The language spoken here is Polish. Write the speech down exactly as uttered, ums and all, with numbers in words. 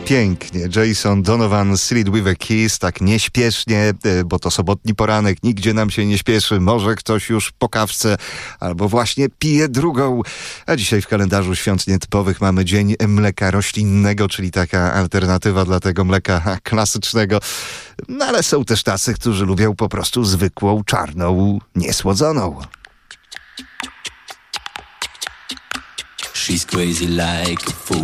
pięknie. Jason Donovan, Slid with a Kiss, tak nieśpiesznie, bo to sobotni poranek, nigdzie nam się nie śpieszy. Może ktoś już po kawce albo właśnie pije drugą. A dzisiaj w kalendarzu świąt nietypowych mamy Dzień Mleka Roślinnego, czyli taka alternatywa dla tego mleka klasycznego. No ale są też tacy, którzy lubią po prostu zwykłą, czarną, niesłodzoną. She's crazy like a fool.